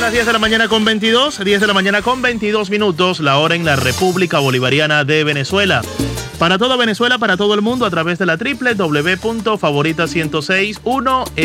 las 10 de la mañana con 22, 10 de la mañana con 22 minutos, la hora en la República Bolivariana de Venezuela. Para toda Venezuela, para todo el mundo, a través de la www.favorita1061